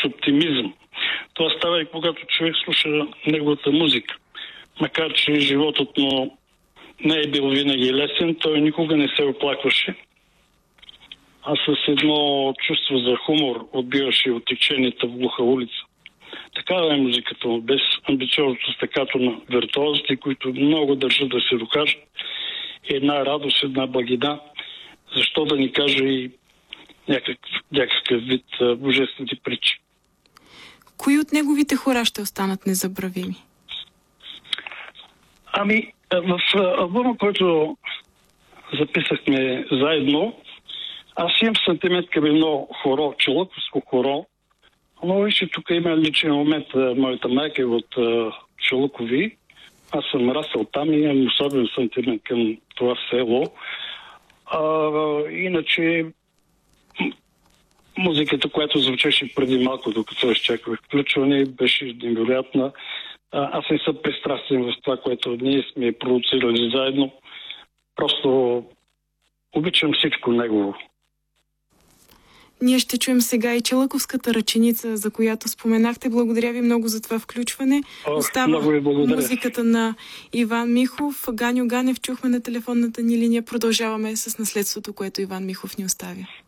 с оптимизъм. Това става и когато човек слуша неговата музика. Макар че животът му не е бил винаги лесен, той никога не се оплакваше. А с едно чувство за хумор отбиваше от теченията в глуха улица. Такава е музиката му, без амбициозното стакато на виртуозите, които много държат да се докажат. Една радост, една благина. Защо да ни кажа и някакъв вид божествените притчи. Кои от неговите хора ще останат незабравими? В албума, който записахме заедно, аз имам сантимент към едно хоро, Чолъковско хоро, но вижте, тук има личен момент. Моята майка е от Чолъкови. Аз съм расъл там и имам особен сантимент към това село. Иначе музиката, която звучеше преди малко, докато изчаквах включване, беше невероятна. Аз не съм пристрастен в това, което ние сме продуцирали заедно. Просто обичам всичко негово. Ние ще чуем сега и Чалъковската ръченица, за която споменахте. Благодаря ви много за това включване. Остава музиката на Иван Михов. Ганьо Ганев чухме на телефонната ни линия. Продължаваме с наследството, което Иван Михов ни оставя.